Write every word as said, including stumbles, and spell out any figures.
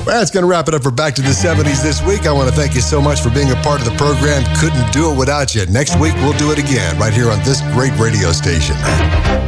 Well, that's going to wrap it up for Back to the seventies this week. I want to thank you so much for being a part of the program. Couldn't do it without you. Next week, we'll do it again right here on this great radio station.